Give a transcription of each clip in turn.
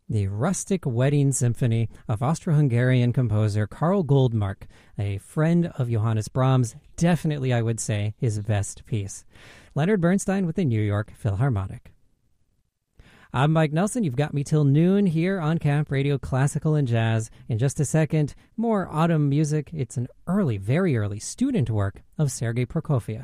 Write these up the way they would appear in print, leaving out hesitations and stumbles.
the Rustic Wedding Symphony of Austro-Hungarian composer Karl Goldmark, a friend of Johannes Brahms, definitely, I would say, his best piece. Leonard Bernstein with the New York Philharmonic. I'm Mike Nelson. You've got me till noon here on Camp Radio Classical and Jazz. In just a second, more autumn music. It's an early, very early student work of Sergei Prokofiev.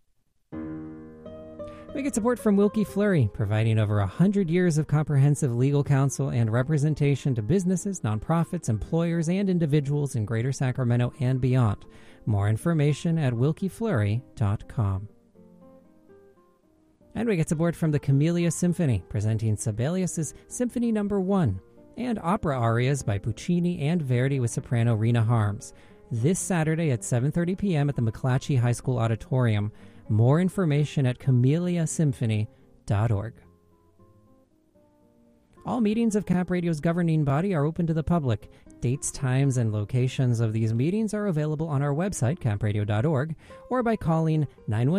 We get support from Wilkie Fleury, providing over 100 years of comprehensive legal counsel and representation to businesses, nonprofits, employers, and individuals in Greater Sacramento and beyond. More information at wilkiefleury.com. And we get support from the Camellia Symphony, presenting Sibelius' Symphony No. 1, and opera arias by Puccini and Verdi with soprano Rena Harms. This Saturday at 7:30 p.m. at the McClatchy High School Auditorium. More information at camelliasymphony.org. All meetings of Camp Radio's governing body are open to the public. Dates, times, and locations of these meetings are available on our website, campradio.org, or by calling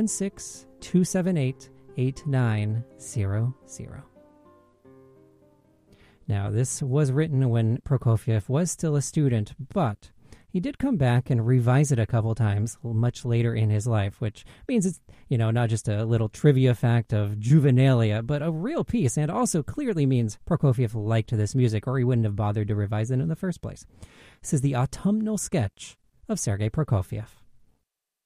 916-278-8900. Now, this was written when Prokofiev was still a student, but he did come back and revise it a couple times much later in his life, which means it's, not just a little trivia fact of juvenilia, but a real piece, and also clearly means Prokofiev liked this music, or he wouldn't have bothered to revise it in the first place. This is the autumnal sketch of Sergei Prokofiev.